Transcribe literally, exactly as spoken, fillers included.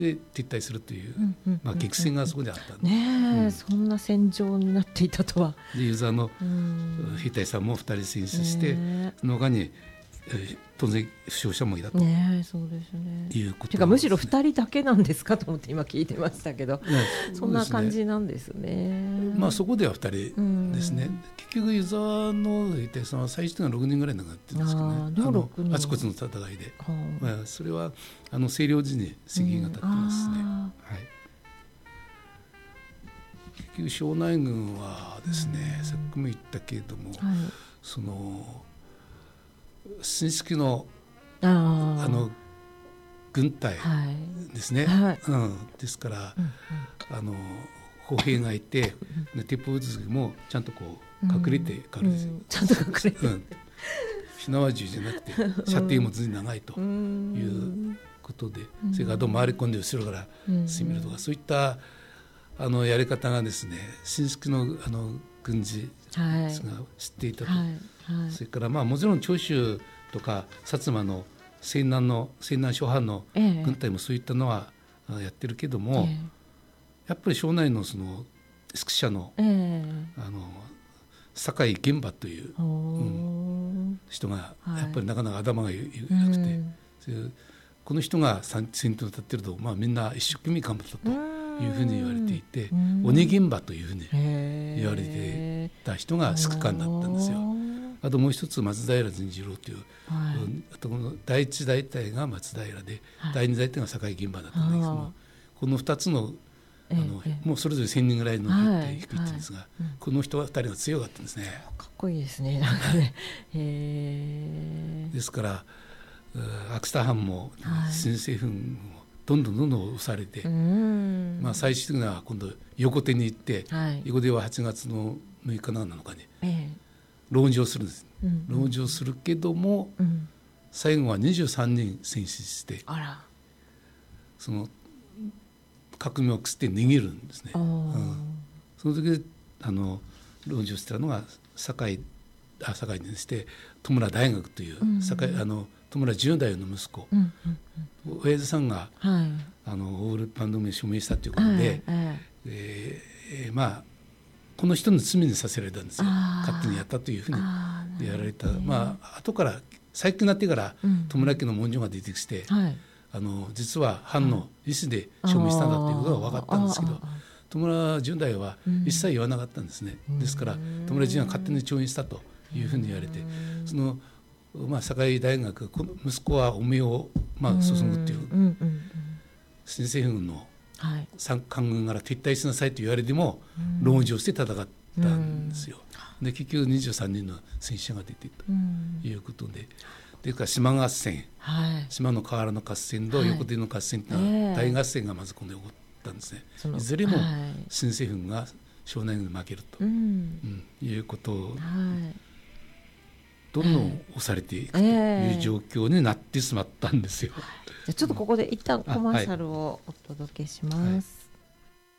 で撤退するという、 うんうんうんうん、 まあ、激戦がそこであったんで、 ねえ、 うん、 そんな戦場になっていたとは。 でユーザーの兵隊さんもふたり戦死して、ね、その他に、えー、当然負傷者もいたと、 ね、そうですね、 いうことですね。 てかむしろふたりだけなんですかと思って今聞いてましたけど、ね、そんな感じなんですね。 まあ、そこではふたりですね、うん、結局ユーザーの兵隊さんは最終的にはろくにんぐらいになってるんですけどね、 あ, あ, のあちこちの戦いで、まあ、それはあの占領時に責任が立ってますね、うん、はい、結局庄内軍はですね、うん、さっきも言ったけれども、はい、その新式のああの軍隊ですね、はいはい、うん、ですから、うんうん、あの歩兵がいて、鉄砲撃つもちゃんとこう隠れてからですよ、うんうん、ちゃんと隠れて、うん、火縄銃じゃなくて射程もずに長いということで、うん、それからどう回り込んで後ろから攻めるとか、うん、そういったあのやり方がですね、新式のあの軍事が知っていたと、はいはい、それからまあもちろん長州とか薩摩の西南の西南諸藩の軍隊もそういったのはやってるけども、ええ、やっぱり庄内のその宿舎の、えー、あの酒井玄馬という、うん、人がやっぱりなかなか頭が良くて、はい、この人が先頭に立ってると、まあ、みんな一生懸命頑張ったというふうに言われていて、鬼玄馬というふうに言われていた人が指揮官だったんですよ。あともう一つ松平善次郎という、はい、あとこの第一大隊が松平で、はい、第二大隊が酒井玄馬だったんですけども、このふたつのあのええ、もうそれぞれせんにんぐらいの兵隊低いんですが、はいはい、この人はふたりが強かったんですね。 かっこいいですね、なんかねへですから秋田藩も新政府もどんどんどんどん押されて、まあ、最終的には今度横手に行って、はい、横手ははちがつのむいかなのかに、ええ、籠城するんです、うんうん、籠城するけども、うん、最後はにじゅうさんにん戦死して、あら、その革命を食って逃げるんですね、うん、その時あの籠城してたのが堺あ堺にして戸村大学という、うんうん、堺あの戸村十代の息子、うんうんうん、親父さんが、はい、あのオールパンドメに署名したということで、はいはいえー、まあこの人の罪にさせられたんですよ。勝手にやったというふうにやられた。まあ後から最近になってから、うん、戸村家の文書が出てきて、はい、あの実は藩の意思で署名したんだということが分かったんですけど、戸村純大は一切言わなかったんですね、うん、ですから戸村純は勝手に調印したというふうに言われて、その、まあ、堺大学この息子は汚名を、まあ、注ぐという、うんうんうん、新政府軍の官軍から撤退しなさいと言われても籠城して戦ったんですよ、うん、で結局にじゅうさんにんの戦死者が出てということで、というか島合戦、はい、島の河原の合戦と横手の合戦というのは大合戦がまずこの起こったんですね、えー、いずれも新政府軍が庄内軍に負けると、うんうん、いうことを、はい、どんどん押されていくという状況になってしまったんですよ、 えー、じゃあちょっとここで一旦コマーシャルをお届けします、うん、はい。